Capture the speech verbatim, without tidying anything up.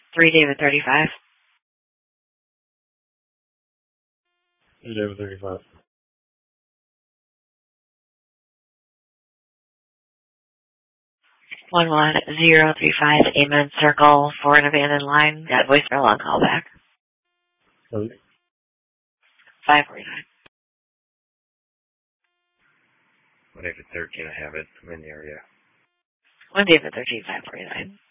three David thirty-five. three David thirty-five. one one zero three five Amen Circle for an abandoned line. Got voicemail on callback. Okay. five forty-nine. one David thirteen, I have it. I'm in the area. one David thirteen, five forty-nine.